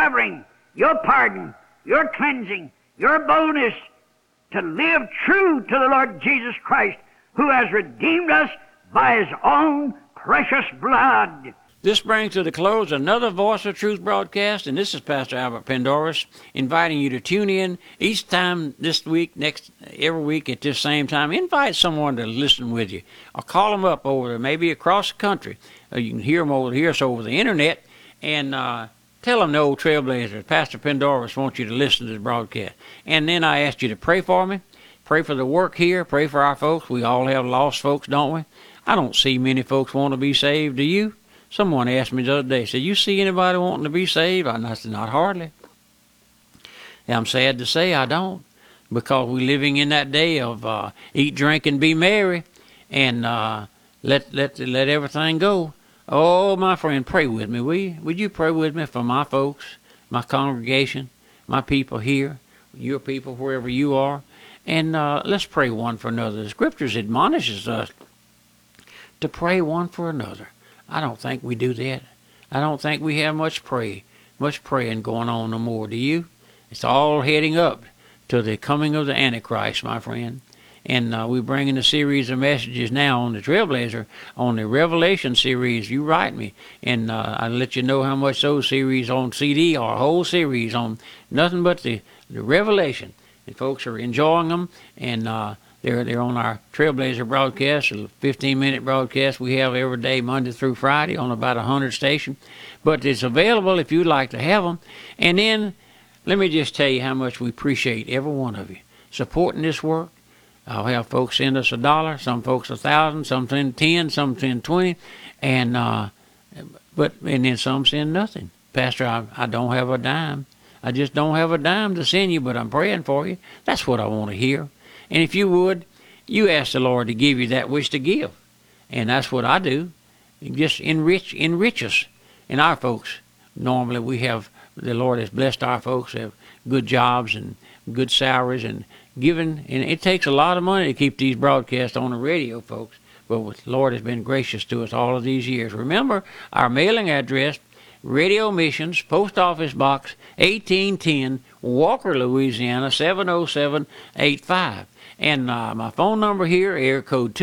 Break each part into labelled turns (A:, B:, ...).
A: covering, your pardon, your cleansing, your boldness to live true to the Lord Jesus Christ, who has redeemed us by His own precious blood.
B: This brings to the close another Voice of Truth broadcast, and this is Pastor Albert Pendarvis inviting you to tune in each time this week, every week at this same time. Invite someone to listen with you, or call them up over there, maybe across the country. You can hear them over the internet, and tell them the old Trailblazers, Pastor Pendarvis wants you to listen to the broadcast. And then I asked you to pray for me, pray for the work here, pray for our folks. We all have lost folks, don't we? I don't see many folks want to be saved. Do you? Someone asked me the other day, said, you see anybody wanting to be saved? I said, not hardly. And I'm sad to say I don't, because we're living in that day of eat, drink, and be merry, and let everything go. Oh, my friend, pray with me, will you? Would you pray with me for my folks, my congregation, my people here, your people wherever you are? And let's pray one for another. The Scriptures admonishes us to pray one for another. I don't think we do that. I don't think we have much praying going on no more. Do you? It's all heading up to the coming of the Antichrist, my friend. And we're bringing a series of messages now on the Trailblazer, on the Revelation series. You write me, and I'll let you know how much those series on CD are, a whole series on nothing but the Revelation. And folks are enjoying them, and they're on our Trailblazer broadcast, a 15-minute broadcast we have every day, Monday through Friday, on about 100 stations. But it's available if you'd like to have them. And then let me just tell you how much we appreciate every one of you supporting this work. I'll have folks send us $1, some folks 1,000, some send 10, some send 20, and then some send nothing. Pastor, I don't have a dime. I just don't have a dime to send you, but I'm praying for you. That's what I want to hear. And if you would, you ask the Lord to give you that which to give. And that's what I do. Just enrich us. And our folks, normally the Lord has blessed our folks, have good jobs and good salaries and giving. And it takes a lot of money to keep these broadcasts on the radio, folks. But the Lord has been gracious to us all of these years. Remember, our mailing address, Radio Missions, Post Office Box 1810, Walker, Louisiana, 70785. And my phone number here, area code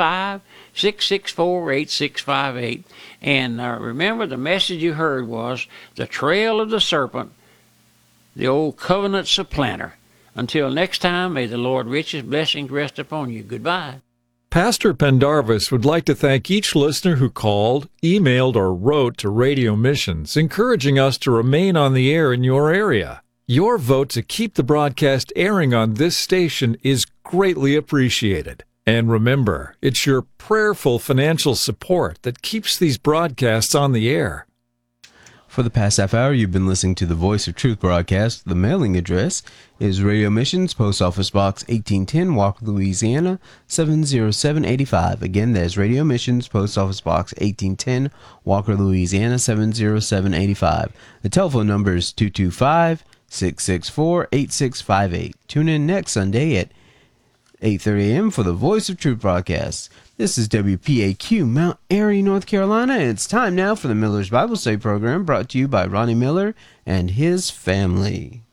B: 225-664-8658. And remember, the message you heard was the trail of the serpent, the old covenant supplanter. Until next time, may the Lord richest blessings rest upon you. Goodbye.
C: Pastor Pendarvis would like to thank each listener who called, emailed, or wrote to Radio Missions, encouraging us to remain on the air in your area. Your vote to keep the broadcast airing on this station is greatly appreciated. And remember, it's your prayerful financial support that keeps these broadcasts on the air.
D: For the past half hour, you've been listening to the Voice of Truth broadcast. The mailing address is Radio Missions, Post Office Box 1810, Walker, Louisiana, 70785. Again, that's Radio Missions, Post Office Box 1810, Walker, Louisiana, 70785. The telephone number is 225-664-8658. Tune in next Sunday at 8:30 a.m. for the Voice of Truth broadcast. This is WPAQ, Mount Airy, North Carolina, and it's time now for the Miller's Bible Study program, brought to you by Ronnie Miller and his family.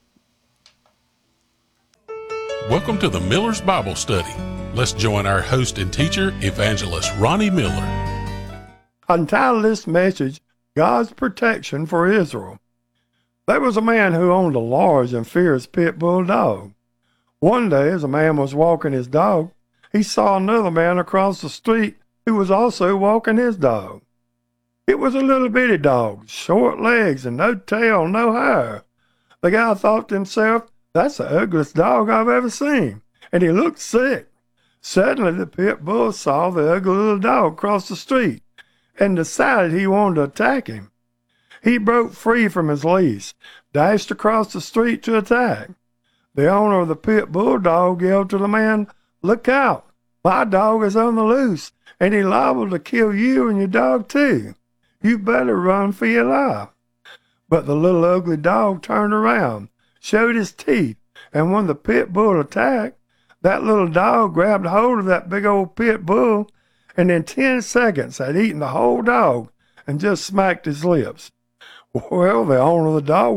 E: Welcome to the Miller's Bible Study. Let's join our host and teacher, Evangelist Ronnie Miller.
F: I entitled this message, God's Protection for Israel. There was a man who owned a large and fierce pit bull dog. One day, as a man was walking his dog, he saw another man across the street who was also walking his dog. It was a little bitty dog, short legs and no tail, no hair. The guy thought to himself, that's the ugliest dog I've ever seen, and he looked sick. Suddenly, the pit bull saw the ugly little dog cross the street and decided he wanted to attack him. He broke free from his leash, dashed across the street to attack. The owner of the pit bulldog yelled to the man, "Look out, my dog is on the loose, and he's liable to kill you and your dog too. You better run for your life." But the little ugly dog turned around, showed his teeth, and when the pit bull attacked, that little dog grabbed hold of that big old pit bull, and in 10 seconds had eaten the whole dog and just smacked his lips. Well, the owner of the dog